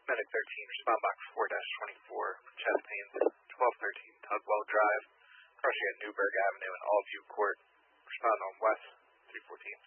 Medic 13, respond box 4-24, chest pains, 1213 Tugwell Drive, crushing at Newburgh Avenue and Allview Court. Respond on West 314.